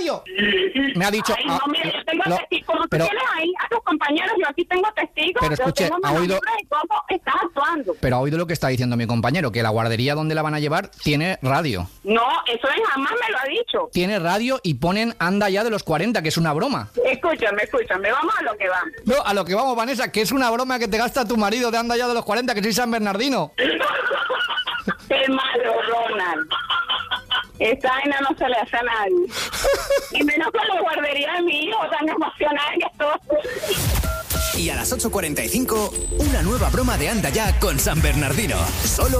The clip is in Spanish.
radio. Me ha dicho... Ay, no, mira, yo tengo testigos. Como tú tienes ahí a tus compañeros, yo aquí tengo testigos. Pero escuche, yo tengo ha oído... de cómo estás actuando. Pero ha oído lo que está diciendo mi compañero, que la guardería donde la van a llevar tiene radio. No, eso él jamás me lo ha dicho. Tiene radio y ponen Anda Ya de los 40, que es una broma. Escúchame, vamos a lo que vamos. No, a lo que vamos, Vanessa, que es una broma que te gasta tu marido de Anda Ya de los 40, que soy San Bernardino. Qué malo, Ronald. Esta vaina no se le hace a nadie. Y menos con la guardería de mi hijo, tan emocionada que estoy. Y a las 8:45, una nueva broma de Anda Ya con San Bernardino. Solo